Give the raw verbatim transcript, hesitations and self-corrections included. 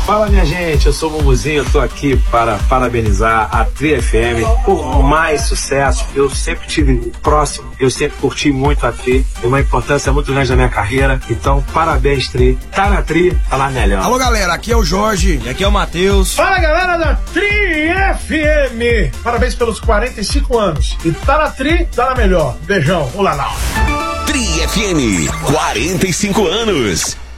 Fala, minha gente, eu sou o Mumuzinho, eu tô aqui para parabenizar a Tri F M por mais sucesso. Eu sempre tive próximo, eu sempre curti muito a Tri, tem uma importância muito grande na minha carreira, então parabéns, Tri. Tá na Tri, tá lá melhor. Alô, galera, aqui é o Jorge e aqui é o Matheus. Fala, galera da Tri F M, parabéns pelos quarenta e cinco anos e tá na Tri, tá na melhor. Beijão, olá lá. Tri F M, quarenta e cinco anos.